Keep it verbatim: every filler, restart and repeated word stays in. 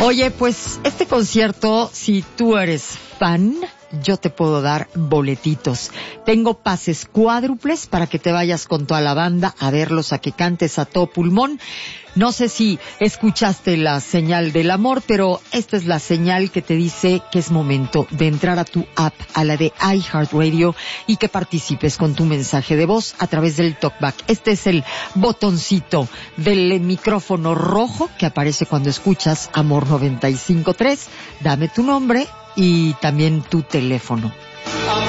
Oye, pues este concierto, si tú eres fan, yo te puedo dar boletitos. Tengo pases cuádruples para que te vayas con toda la banda a verlos, a que cantes a todo pulmón. No sé si escuchaste la señal del amor, pero esta es la señal que te dice que es momento de entrar a tu app, a la de iHeartRadio, y que participes con tu mensaje de voz a través del TalkBack. Este es el botoncito del micrófono rojo que aparece cuando escuchas Amor noventa y cinco punto tres. Dame tu nombre y también tu teléfono.